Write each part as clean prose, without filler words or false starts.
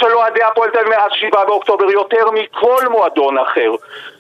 של אוהדי הפועל תל אביב מאז 7 באוקטובר יותר מכל מועדון אחר.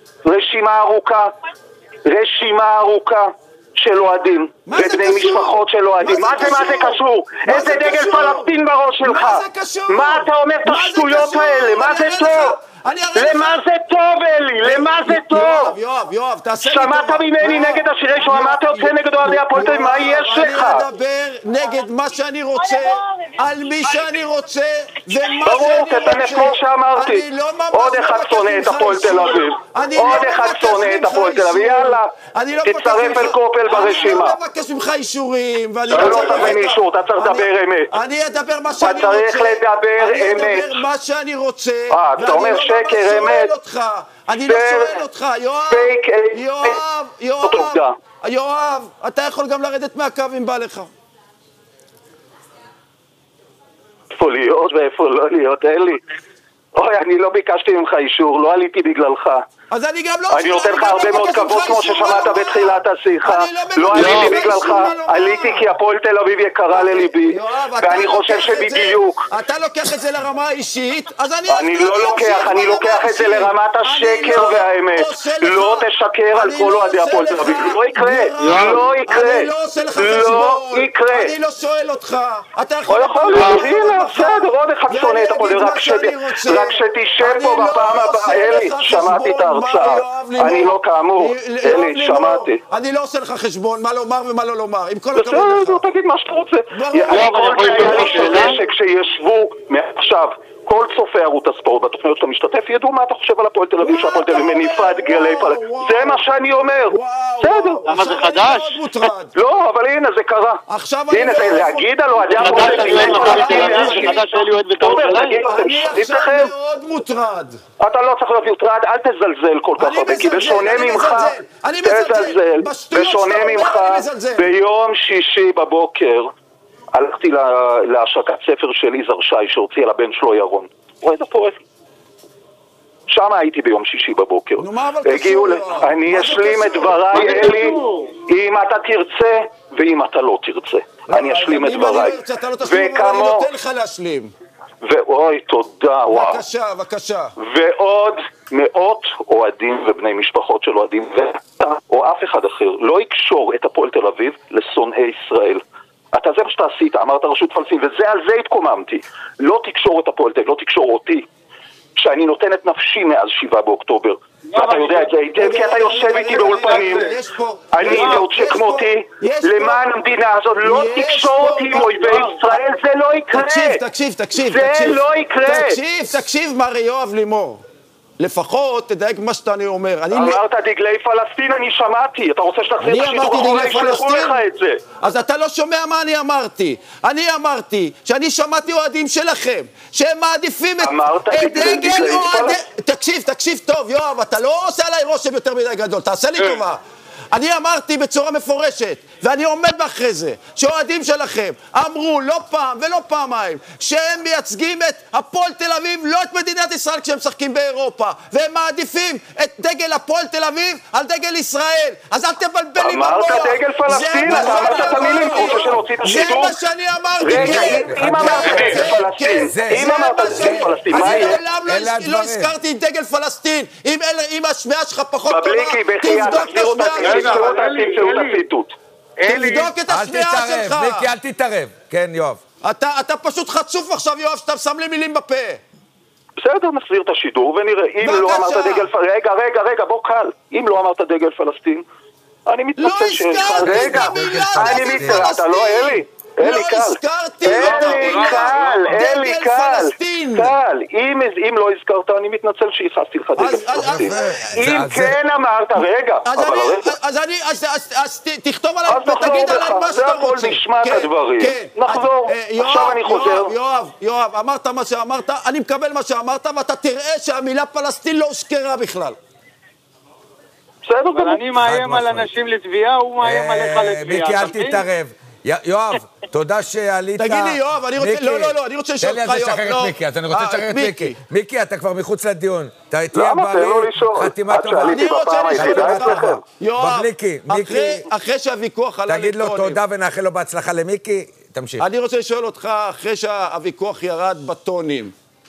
רשימה ארוכה של אוהדים ובני משפחות של אוהדים. מה זה קשור? איזה דגל פלסטין בראש שלך? מה אתה אומר את השטויות האלה? מה זה טוב? למה זה טוב, אלי? למה זה טוב? יואב, תעשה לי טובה. שמעת ממני נגד השירי שואה, מה אתה יוצא נגד אוהדי הפועל תל אביב? מה יש לך? אני אדבר נגד מה שאני רוצה, על מי שאני רוצה, ומה שאני רוצה. ברור, תתנף כמו שאמרתי. עוד אחד שונא את הפועל תל אביב. עוד אחד שונא את הפועל תל אביב. יאללה, תצטרף אל קופל ברשימה. אני לא מבקש ממך אישורים, ואני לא צריך ממני אישור, אתה צריך לדבר אמת. אני אדבר מה שאני רוצה. אתה צריך לדבר אמת. אני אדבר מה שאני רוצה. אתה אומר שקר אמת. אני לא שואל אותך, יואב, אתה יכול גם לרדת מהקו אם בא לך. איפה להיות ואיפה לא להיות, אלי. אוי, אני לא ביקשתי ממך אישור, לא עליתי בגללך. אז אני גם לא... אני נותן לך הרבה מאוד כבוד כמו ששמעת בתחילת השיחה. לא עליתי בגללך, עליתי כי הפועל תל אביב יקרה לליבי, ואני חושב שבדיוק... אתה לוקח את זה לרמה האישית, אז אני לא לוקח, אני לוקח את זה לרמת השקר והאמת. לא תשקר על כל אוהדי הפועל תל אביב. לא יקרה, לא יקרה. אני לא עושה לך חשבון, אני לא שואל אותך. אתה יכול... הנה, בסדר, עוד אחד שונא את הפועל תל אביב, רק שתשב פה בפעם הבאה, אלי, שמעתי את ההרצאה. אני לא כאמור, אלי, שמעתי. אני לא עושה לך חשבון, מה לומר ומה לא לומר, עם כל הכבוד לך. בסדר, תגיד מה שאתה רוצה. כל כאלה שישבו מעכשיו, כל צופי ערוץ הספורט בתוכניות שאתה משתתף ידעו מה אתה חושב על הפועל תל אביב, שהפועל תל אביב מניפה את גלי פלסטין. זה מה שאני אומר. בסדר. למה זה חדש? לא, אבל הנה, זה קרה. הנה, זה להגיד על אוהדי הפועל תל אביב. אני עכשיו מאוד מוטרד. אתה לא צריך להיות מוטרד, אל תזלזל כל כך הרבה, כי בשונה ממך, בשונה ממך, ביום שישי בבוקר הלכתי להשקת ספר של יזהר שי שהוציא על הבן שלו ירון. רואה איזה פורס? שם הייתי ביום שישי בבוקר. הגיעו אני אשלים את דבריי, אלי, אם אתה תרצה ואם אתה לא תרצה. אני אשלים את דבריי. וכמו... אני נותן לך להשלים. ואוי, תודה, וואו. בבקשה. ועוד מאות אוהדים ובני משפחות של אוהדים, ואתה או אף אחד אחר לא יקשור את הפועל תל אביב לשונאי ישראל. אתה זה מה שאתה עשית, אמרת רשות פלסטין, וזה על זה התקוממתי. לא תקשור את הפועל תל אביב, לא תקשור אותי, שאני נותן את נפשי מאז 7 באוקטובר. ואתה יודע את זה היטב, כי אתה יושב איתי באולפנים. אני ועוד שכמותי, למען המדינה הזאת, לא תקשור אותי עם אויבי ישראל, זה לא יקרה. תקשיב. זה לא יקרה. תקשיב, מר יואב לימור. לפחות תדייק מה שאתה אני אומר. אמרת דגלי פלסטין, אני שמעתי. אתה רוצה שתחזיר את השידור אחורה, ישלחו לך את זה. אז אתה לא שומע מה אני אמרתי. אני אמרתי שאני שמעתי אוהדים שלכם, שהם מעדיפים את דגל אוהדים. תקשיב טוב, יואב, אתה לא עושה עליי רושם יותר מדי גדול, תעשה לי טובה. אני אמרתי בצורה מפורשת, ואני עומד מאחרי זה, שאוהדים שלכם אמרו לא פעם ולא פעמיים, שהם מייצגים את הפועל תל אביב, לא את מדינת ישראל כשהם משחקים באירופה, והם מעדיפים את דגל הפועל תל אביב על דגל ישראל. אז אל תבלבל לי במוח. אמרת דגל פלסטין, אתה אמרת את המילים, רוצה שנוציא את השידור? זה מה שאני אמרתי, אם אמרת דגל פלסטין, מה יהיה? אני מעולם לא הזכרתי דגל פלסטין. אם השמיעה שלך פחות טובה, תבדוק את תבדוק את השמיעה שלך. מיקי, אל תתערב. כן, יואב. אתה פשוט חצוף עכשיו, יואב, שאתה שם לי מילים בפה. בסדר, נחזיר את השידור ונראה. אם לא אמרת דגל פלסטין... רגע, בוא קל. אם לא אמרת דגל פלסטין, אני מתנצל לא הזכרתי את המילה דגל פלסטין. אתה לא אלי. לא הזכרתי את אלי, קל. אם לא הזכרת, אני מתנצל שהכנסתי לך דגל פלסטין. אם כן אמרת, רגע. אז תכתוב עליי ותגיד עליי מה שאתה רוצה. זה הכל נשמע את הדברים. נחזור, עכשיו אני חוזר. יואב, אמרת מה שאמרת, אני מקבל מה שאמרת, ואתה תראה שהמילה פלסטין לא הוזכרה בכלל. אבל אני מאיים על אנשים לתביעה, הוא מאיים עליך לתביעה. מיקי, אל תתערב. יואב, תודה שעלית. תגיד לי, יואב, אני רוצה... לא, אני רוצה לשאול אותך, יואב. תן לי לשחרר את מיקי, אז אני רוצה לשחרר את מיקי. מיקי, אתה כבר מחוץ לדיון. תהיה למה? תן לו לשאול. חתימה טובה. אני רוצה לשאול אותך. יואב, מיקי. אחרי שהוויכוח עלה תגיד לו תודה ונאחל לו בהצלחה למיקי. תמשיך. אני רוצה לשאול אותך, אחרי שהוויכוח ירד בטונים,